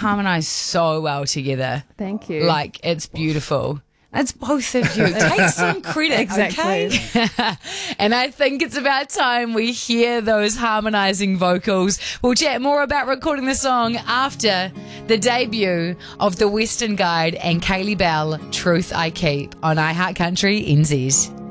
harmonise so well together. Thank you. Like, it's beautiful. That's both of you. Take some credit, Exactly. okay? And I think it's about time we hear those harmonising vocals. We'll chat more about recording the song after the debut of The Western Guide and Kaylee Bell, Truth I Keep, on iHeart Country NZ.